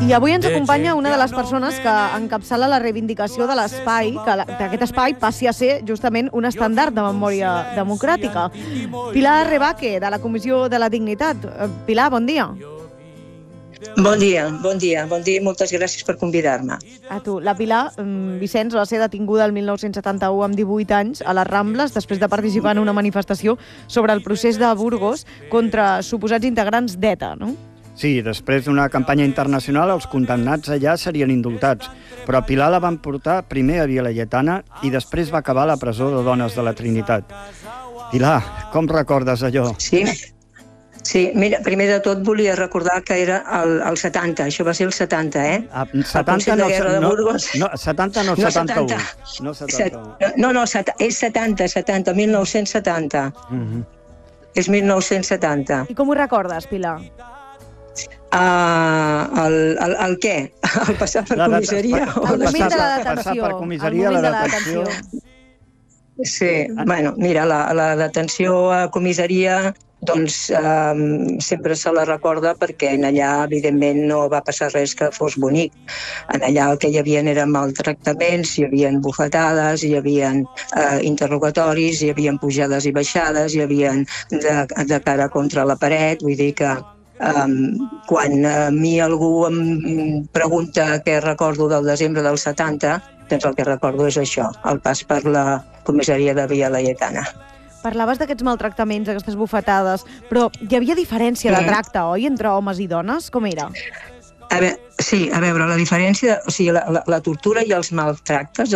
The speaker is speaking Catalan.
I avui ens acompanya una de les persones que encapçala la reivindicació de l'espai, que aquest espai passi a ser justament un estàndard de memòria democràtica. Pilar Rebaque, de la Comissió de la Dignitat. Pilar, bon dia. Bon dia i moltes gràcies per convidar-me. A tu. La Pilar, Vicenç, va ser detinguda el 1971 amb 18 anys a les Rambles després de participar en una manifestació sobre el procés de Burgos contra suposats integrants d'ETA, no? Sí, després d'una campanya internacional, els condemnats allà serien indultats, però a Pilar la van portar primer a Via Laietana i després va acabar a la presó de dones de la Trinitat. Pilar, com recordes allò? Sí, mira, primer de tot volia recordar que era el 70, això va ser el 70, eh? 70 no, 70 no, 71. No, és 70, 1970. És 1970. I com ho recordes, Pilar? El què? El passar per comissaria? El moment de la detenció. Passar per comissaria, la detenció. Sí, bueno, mira, la detenció a comissaria doncs sempre se la recorda perquè en allà, evidentment, no va passar res que fos bonic. En allà el que hi havia eren maltractaments, hi havia bufetades, hi havia interrogatoris, hi havia pujades i baixades, hi havia de cara contra la paret, vull dir que quan a mi algú em pregunta què recordo del desembre del 70, doncs el que recordo és això, el pas per la comissaria de Via Laietana. Parlaves d'aquests maltractaments, d'aquestes bufetades, però hi havia diferència de tracte, oi, entre homes i dones? Com era? Sí, a veure, la diferència, o sigui, la tortura i els maltractes